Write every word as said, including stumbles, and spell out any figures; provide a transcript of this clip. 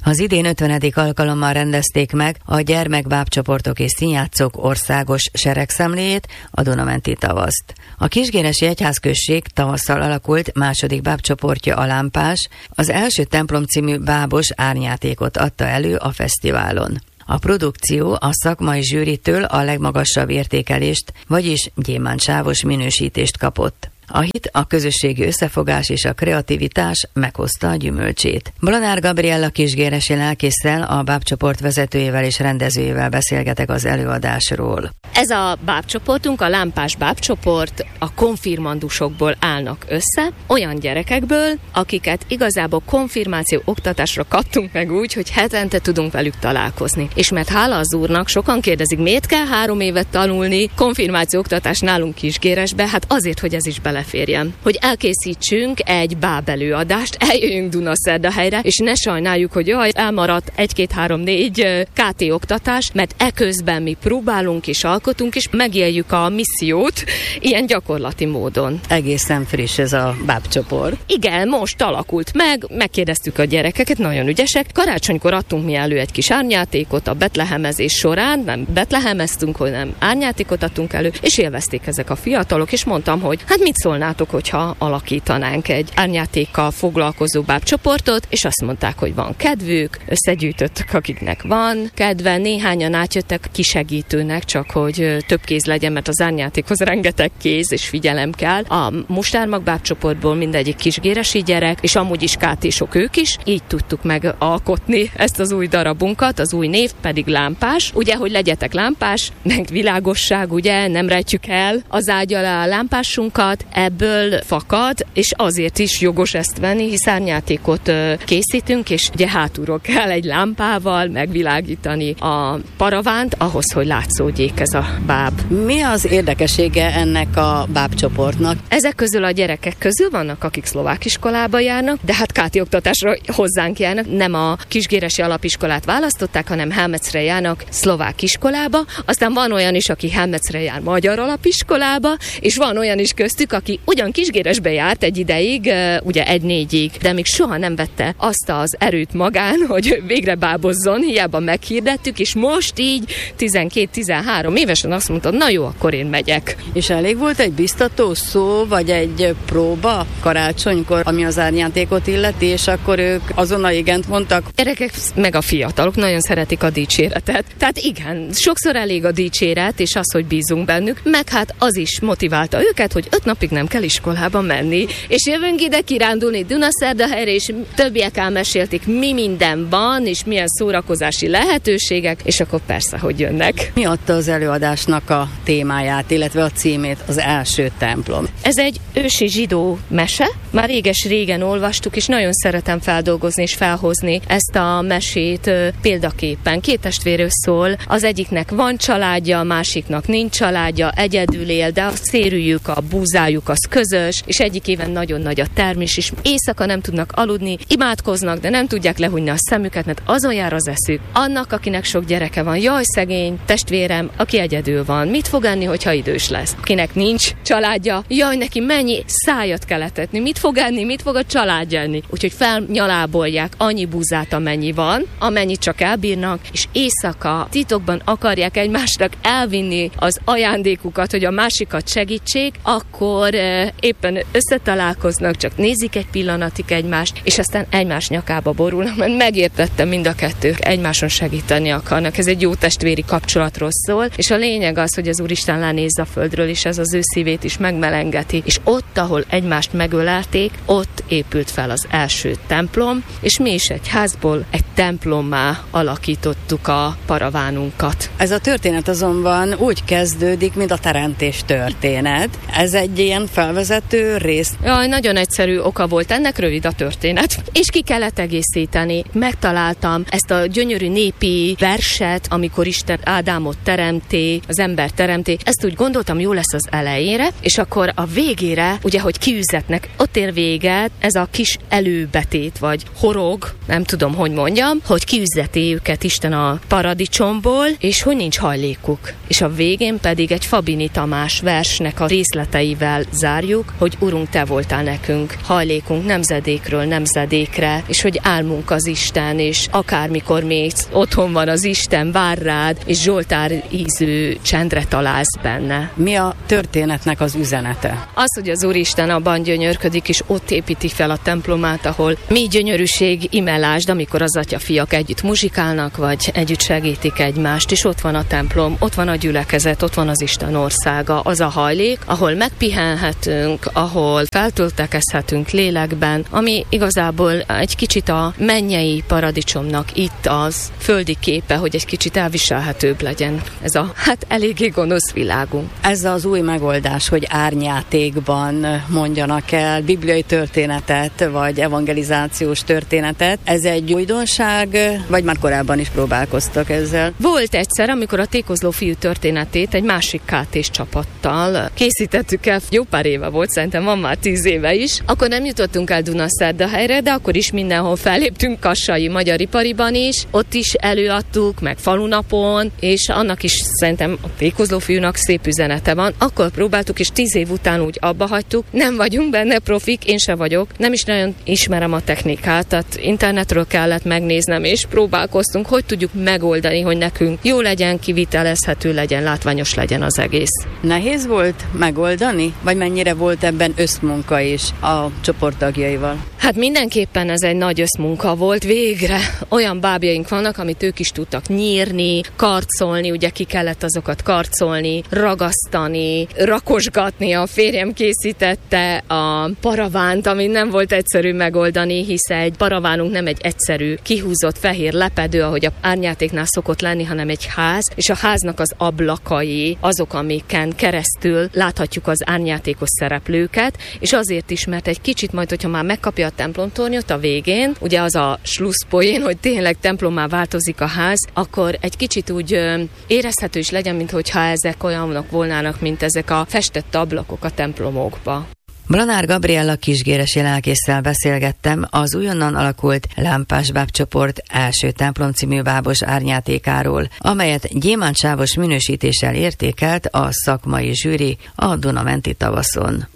Az idén ötvenedik alkalommal rendezték meg a gyermekbábcsoportok és színjátszók országos seregszemléjét, a Dunamenti tavaszt. A Kisgéresi Egyházközség tavasszal alakult második bábcsoportja, a Lámpás, az első templom című bábos árnyátékot adta elő a fesztiválon. A produkció a szakmai zsűritől a legmagasabb értékelést, vagyis gyémántsávos minősítést kapott. A hit, a közösségi összefogás és a kreativitás meghozta a gyümölcsét. Blanár Gabriella kisgéresi lelkésszel, a bábcsoport vezetőjével és rendezőjével beszélgetek az előadásról. Ez a bábcsoportunk, a Lámpás bábcsoport a konfirmandusokból állnak össze, olyan gyerekekből, akiket igazából konfirmáció oktatásra kaptunk meg úgy, hogy hetente tudunk velük találkozni. És mert hála az Úrnak, sokan kérdezik, miért kell három évet tanulni konfirmáció oktatás nálunk Kisgéresbe? Hát azért, hogy ez is beleférjen. Hogy elkészítsünk egy báb előadást, eljöjjünk Dunaszerdahelyre, és ne sajnáljuk, hogy jaj, elmaradt egy-két-három-négy ká té oktatás, mert eközben mi próbálunk és alkotunk, és megéljük a missziót ilyen gyakorlati módon. Egészen friss ez a bábcsoport. Igen, most alakult meg, megkérdeztük a gyerekeket, nagyon ügyesek. Karácsonykor adtunk mi elő egy kis árnyátékot a betlehemezés során, nem betlehemeztünk, hanem árnyátékot adtunk elő, és élvezték ezek a fiatalok, és mondtam, hogy hát mit szólnátok, hogyha alakítanánk egy árnyátékkal foglalkozó bábcsoportot, és azt mondták, hogy van kedvük, összegyűjtöttek, akiknek van kedve, néhányan átjöttek kisegítőnek, csak hogy több kéz legyen, mert az árnyátékhoz rengeteg kéz és figyelem kell. A Mustármag bábcsoportból mindegyik kisgéresi gyerek, és amúgy is ká té-sok ők is, így tudtuk megalkotni ezt az új darabunkat, az új név pedig Lámpás. Ugye, hogy legyetek lámpás, meg világosság, ugye, nem rejtjük el az ágy alá a lámpásunkat, ebből fakad, és azért is jogos ezt venni, hisz árnyátékot készítünk, és ugye hátulról kell egy lámpával megvilágítani a paravánt, ahhoz, hogy látszódjék ez a báb. Mi az érdekessége ennek a bábcsoportnak? Ezek közül a gyerekek közül vannak, akik szlovák iskolába járnak, de hát ká té oktatásra hozzánk járnak. Nem a Kisgéresi alapiskolát választották, hanem Helmecre járnak szlovák iskolába. Aztán van olyan is, aki Helmecre jár magyar alapiskolába, és van olyan is köztük, aki ugyan Kisgéresbe járt egy ideig, ugye egy-négyig, de még soha nem vette azt az erőt magán, hogy végre bábozzon, hiába meghirdettük, és most így tizenkét-tizenhárom évesen azt mondta, na jó, akkor én megyek. És elég volt egy biztató szó, vagy egy próba karácsonykor, ami az árnyátékot illeti, és akkor ők azonnal igent mondtak? Gyerekek meg a fiatalok nagyon szeretik a dicséretet. Tehát igen, sokszor elég a dicséret, és az, hogy bízunk bennük, meg hát az is motiválta őket, hogy öt napig nem kell iskolába menni. És jövünk ide kirándulni Dunaszerdahelyre, és többiek elmesélték, mi minden van, és milyen szórakozási lehetőségek, és akkor persze, hogy jönnek. Mi adta az előadásnak a témáját, illetve a címét, az első templom? Ez egy ősi zsidó mese, már réges-régen olvastuk, és nagyon szeretem feldolgozni és felhozni ezt a mesét példaképpen. Két testvérről szól, az egyiknek van családja, a másiknak nincs családja, egyedül él, de a szérűjük, a búzájuk az közös, és egyik éven nagyon nagy a termés, és éjszaka nem tudnak aludni, imádkoznak, de nem tudják lehújni a szemüket, mert azon jár az eszük. Annak, akinek sok gyereke van, jaj szegény testvérem, aki egyedül van, mit fog enni, hogyha idős lesz? Akinek nincs családja, jaj neki mennyi szájat kell etetni, mit fog enni, mit fog a családja enni? Úgyhogy felnyalábolják annyi búzát, amennyi van, amennyit csak elbírnak, és éjszaka titokban akarják egymásnak elvinni az ajándékukat, hogy a másikat segítsék, akkor e, éppen összetalálkoznak, csak nézik egy pillanatig egymást, és aztán egymás nyakába borulnak, mert megértettem mind a kettők, egymáson segíteni akarnak. Ez egy jó testvéri kapcsolatról szól, és a lényeg az, hogy az Úristen lenéz a földről, és ez az ő szívét is megmelengeti, és ott, ahol egymást megölelték, ott épült fel az első templom, és mi is egy házból egy templommá alakítottuk a paravánunkat. Ez a történet azonban úgy kezdődik, mint a teremtés történet. Ez egy ilyen felvezető rész. Jaj, nagyon egyszerű oka volt ennek, rövid a történet. És ki kellett egészíteni. Megtaláltam ezt a gyönyörű népi verset, amikor Isten Ádámot teremté, az ember teremté. Ezt úgy gondoltam, jó lesz az elejére, és akkor a végére, ugye, hogy kiüzetnek, ott ott ér véget ez a kis előbetét, vagy horog, nem tudom, hogy mondjam, hogy kiüzzeti őket Isten a paradicsomból, és hogy nincs hajlékuk. És a végén pedig egy Fabini Tamás versnek a részleteivel zárjuk, hogy Urunk, te voltál nekünk hajlékunk nemzedékről nemzedékre, és hogy álmunk az Isten, és akármikor mész, otthon van az Isten, vár rád, és Zsoltár ízű csendre találsz benne. Mi a történetnek az üzenete? Az, hogy az Úristen abban gyönyörködik, és ott építi fel a templomát, ahol mi gyönyörűség, imelásd, amikor az atya-fiak együtt muzsikálnak, vagy együtt segítik egymást, és ott van a templom, ott van a gyülekezet, ott van az Isten országa, az a hajlék, ahol megpihenhetünk, ahol feltöltekezhetünk lélekben, ami igazából egy kicsit a mennyei paradicsomnak itt az földi képe, hogy egy kicsit elviselhetőbb legyen ez a hát eléggé gonosz világunk. Ez az új megoldás, hogy árnyátékban mondjanak el bibliai történetet, vagy evangelizációs történetet, ez egy újdonság, vagy már korábban is próbálkoztak ezzel? Volt egyszer, amikor a Tékozló fiú történetét egy másik ká té-s csapattal készítettük el, jó pár éve volt, szerintem van már tíz éve is, akkor nem jutottunk el Dunaszerdahelyre, de akkor is mindenhol felléptünk, Kassai Magyar Ipariban is, ott is előadtuk, meg falunapon, és annak is szerintem a Tékozló fiúnak szép üzenete van. Akkor próbáltuk, és tíz év után úgy abba hagytuk, nem vagyunk benne profik, én se vagyok, nem is nagyon ismerem a technikát, tehát internetről kellett megnéznem, és próbálkoztunk, hogy tudjuk megoldani, hogy nekünk jó legyen, kivitelezhető legyen, látványos legyen az egész. Nehéz volt megoldani, vagy mennyire volt ebben összmunka is a csoporttagjaival? Hát mindenképpen ez egy nagy összmunka volt, végre olyan bábjaink vannak, amit ők is tudtak nyírni, karcolni, ugye ki kellett azokat karcolni, ragasztani, rakosgatni, a férjem készítette a paravánt, ami nem volt egyszerű megoldani, hisz egy paravánunk nem egy egyszerű, kihúzott fehér lepedő, ahogy a árnyátéknál szokott lenni, hanem egy ház, és a háznak az ablakai azok, amiken keresztül láthatjuk az árnyátékos szereplőket, és azért is, mert egy kicsit majd, hogyha már megkapja a templomtornyot a végén, ugye az a slusszpoén, hogy tényleg templommá változik a ház, akkor egy kicsit úgy ö, érezhető is legyen, mintha ezek olyanok volnának, mint ezek a festett ablakok a templomokba. Blanár Gabriella kisgéresi lelkésszel beszélgettem az újonnan alakult Lámpás bábcsoport első templom című bábos árnyátékáról, amelyet gyémántsávos minősítéssel értékelt a szakmai zsűri a Dunamenti tavaszon.